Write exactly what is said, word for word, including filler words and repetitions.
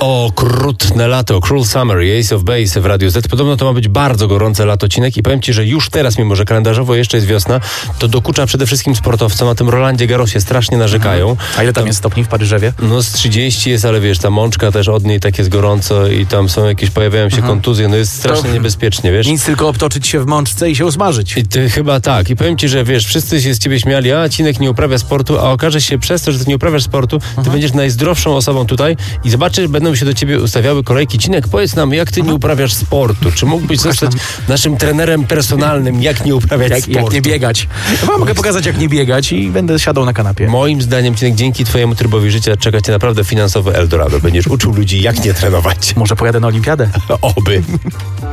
Okrutne lato, Cruel Summer i Ace of Base w Radiu Z. Podobno to ma być bardzo gorące latocinek i powiem Ci, że już teraz, mimo że kalendarzowo jeszcze jest wiosna, to dokucza przede wszystkim sportowcom. Na tym Rolandzie Garrosie strasznie narzekają. Mhm. A ile tam, tam jest stopni w Paryżewie? No z trzydzieści jest, ale wiesz, ta mączka też od niej tak jest gorąco i tam są jakieś, pojawiają się mhm. kontuzje, no jest strasznie to niebezpiecznie, wiesz. Nic, tylko obtoczyć się w mączce i się usmażyć. I ty, chyba tak. I powiem Ci, że wiesz, wszyscy się z Ciebie śmiali, a Cinek nie uprawia sportu, a okaże się przez to, że Ty nie uprawiasz sportu, Ty mhm. będziesz najzdrowszą osobą tutaj i zobaczysz, będą się do Ciebie ustawiały kolejki. Cinek, powiedz nam, jak Ty mhm. nie uprawiasz sportu? Czy mógłbyś zostać naszym trenerem personalnym, jak nie uprawiać jak, sportu? Jak nie biegać. Ja mogę pokazać, jak nie biegać i będę siadał na kanapie. Moim zdaniem, Cinek, dzięki Twojemu trybowi życia czeka Cię naprawdę finansowe Eldorado. Będziesz uczył ludzi, jak nie trenować. Może pojadę na olimpiadę? Oby.